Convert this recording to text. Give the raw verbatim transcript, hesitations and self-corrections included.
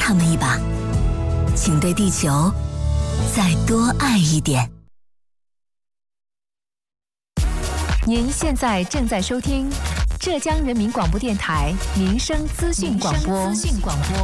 他们一把，请对地球再多爱一点。 您现在正在收听浙江人民广播电台民生资讯广播。